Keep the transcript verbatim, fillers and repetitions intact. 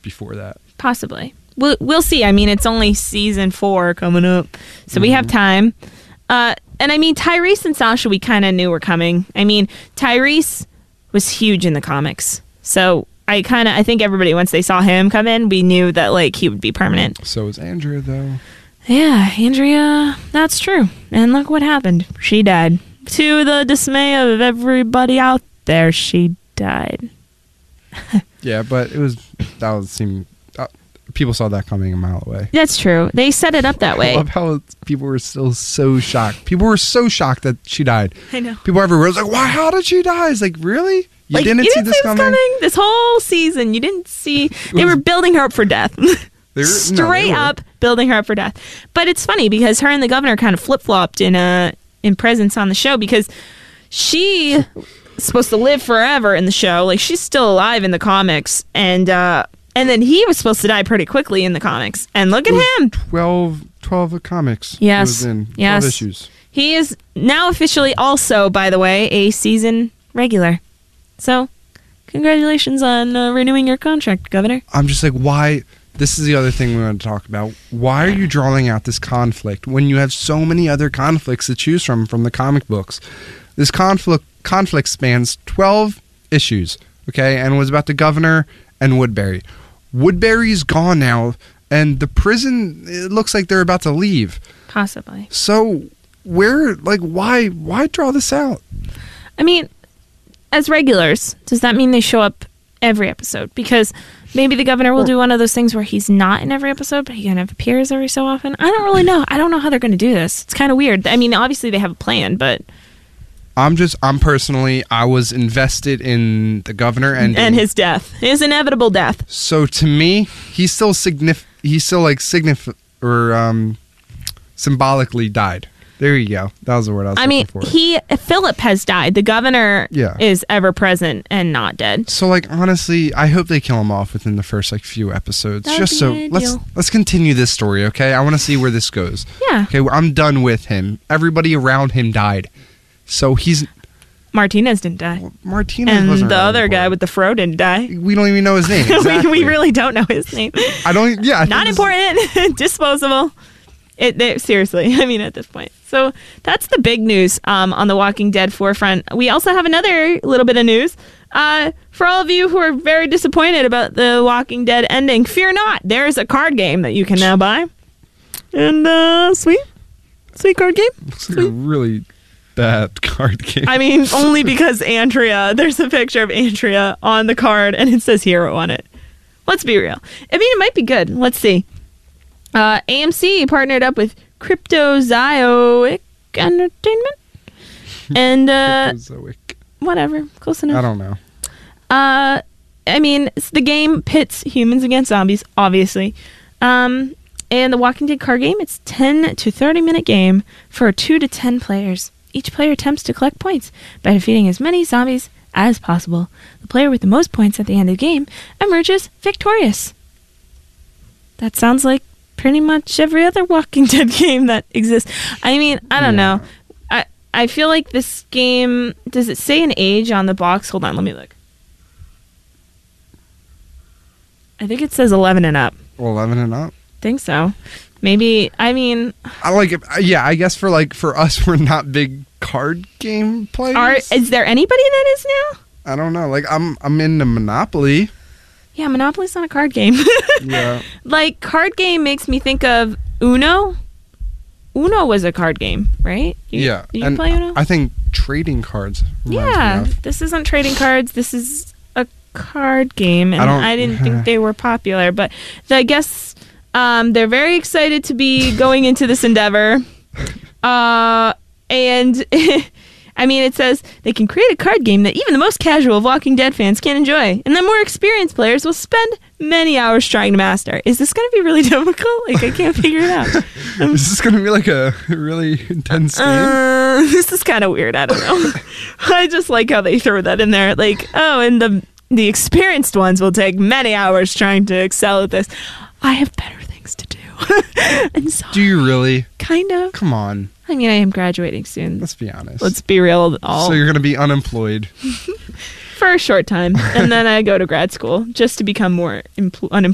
before that. Possibly. We'll, we'll see. I mean, it's only season four coming up, so mm-hmm. we have time. Uh, and I mean, Tyrese and Sasha, we kind of knew were coming. I mean, Tyrese was huge in the comics, so I kind of, I think everybody, once they saw him come in, we knew that, like, he would be permanent. So was Andrea, though. Yeah, Andrea, that's true. And look what happened. She died. To the dismay of everybody out there, she died. Yeah, but it was, that was, seemed, uh, people saw that coming a mile away. That's true. They set it up that way. I love how people were still so shocked. People were so shocked that she died. I know. People everywhere was like, why, how did she die? It's like, really? You like, didn't you see didn't this see coming? coming? This whole season, you didn't see. They were building her up for death. They were, Straight no, they up building her up for death. But it's funny because her and the governor kind of flip-flopped in uh, in presence on the show, because she supposed to live forever in the show. Like, she's still alive in the comics, and uh, and then he was supposed to die pretty quickly in the comics. And look at him. twelve, twelve comics. Yes. Was in twelve yes. issues. He is now officially also, by the way, a season regular. So, congratulations on uh, renewing your contract, Governor. I'm just like, why? This is the other thing we want to talk about. Why are you drawing out this conflict when you have so many other conflicts to choose from from the comic books? This conflict conflict spans twelve issues, okay, and was about the governor and Woodbury. Woodbury's gone now, and the prison, it looks like they're about to leave. Possibly. So, where, like, why, why draw this out? I mean, as regulars, does that mean they show up every episode? Because maybe the governor will do one of those things where he's not in every episode, but he kind of appears every so often. I don't really know. I don't know how they're going to do this. It's kind of weird. I mean, obviously they have a plan, but... I'm just, I'm personally, I was invested in the governor and... And his death. His inevitable death. So to me, he's still signif- he's still like signif- or um, symbolically died. There you go. That was the word I was I mean, looking for. he, Philip has died. The governor yeah. is ever present and not dead. So, like, honestly, I hope they kill him off within the first, like, few episodes. That would just be so, ideal. let's let's continue this story, okay? I want to see where this goes. Yeah. Okay, well, I'm done with him. Everybody around him died. So he's... Martinez didn't die. Well, Martinez and wasn't the really other important. guy with the fro didn't die. We don't even know his name. Exactly. we, we really don't know his name. I don't... Yeah. I Not think important. Disposable. It, they, seriously, I mean, at this point. So that's the big news um, on the Walking Dead forefront. We also have another little bit of news. Uh, for all of you who are very disappointed about the Walking Dead ending, fear not. There's a card game that you can now buy. And, uh, sweet. Sweet card game. Looks like a really bad card game. I mean, only because Andrea, there's a picture of Andrea on the card, and it says hero on it. Let's be real. I mean, it might be good. Let's see. Uh, A M C partnered up with Cryptozoic Entertainment. And, uh, Cryptozoic. Whatever. Close enough. I don't know. Uh, I mean, it's the game pits humans against zombies, obviously. Um, and the Walking Dead card game, it's ten to thirty minute game for two to ten players. Each player attempts to collect points by defeating as many zombies as possible. The player with the most points at the end of the game emerges victorious. That sounds like pretty much every other Walking Dead game that exists. I mean, I don't yeah. know. I I feel like this game, does it say an age on the box? Hold on, let me look. I think it says eleven and up. eleven and up? Think so. Maybe, I mean... I like it. Yeah, I guess for like for us, we're not big card game players. Are, is there anybody that is now? I don't know. Like, I'm I'm into Monopoly. Yeah, Monopoly's not a card game. Yeah. Like, card game makes me think of Uno. Uno was a card game, right? You, yeah. Did you and play Uno? I think trading cards reminds Yeah. me of. This isn't trading cards. This is a card game. And I don't- I didn't think they were popular. But I guess um, they're very excited to be going into this endeavor. Uh, and... I mean, it says they can create a card game that even the most casual of Walking Dead fans can enjoy, and then more experienced players will spend many hours trying to master. Is this going to be really difficult? Like, I can't figure it out. Um, Is this going to be like a really intense game? uh, this is kind of weird. I don't know. I just like how they throw that in there. Like, oh, and the the experienced ones will take many hours trying to excel at this. I have better things to do. And so, Do you really? kind of. Come on. I mean, I am graduating soon. Let's be honest. Let's be real. All So you're going to be unemployed. for a short time, and then I go to grad school just to become more empl- unemployed.